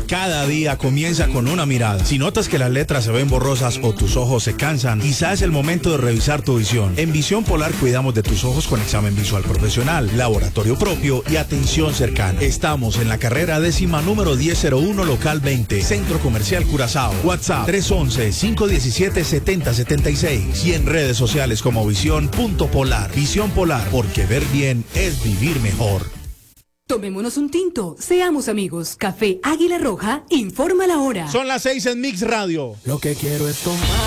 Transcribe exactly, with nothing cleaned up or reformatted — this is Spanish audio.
Cada día comienza con una mirada. Si notas que las letras se ven borrosas o tus ojos se cansan, quizá es el momento de revisar tu visión. En Visión Polar cuidamos de tus ojos con examen visual profesional, laboratorio propio y atención cercana. Estamos en la carrera décima número diez cero uno, local veinte, Centro Comercial Curazao. WhatsApp tres once, cinco diecisiete, setenta setenta y seis y en redes sociales como Visión punto Polar. Visión Polar, porque ver bien es vivir mejor. Tomémonos un tinto, seamos amigos. Café Águila Roja, informa la hora. Son las seis en Mix Radio. Lo que quiero es tomar.